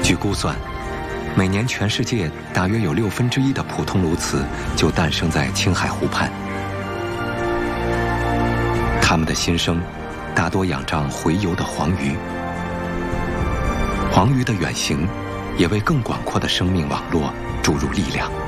据估算，每年全世界大约有1/6的普通鸬鹚就诞生在青海湖畔。它们的新生大多仰仗洄游的黄鱼，黄鱼的远行也为更广阔的生命网络注入力量。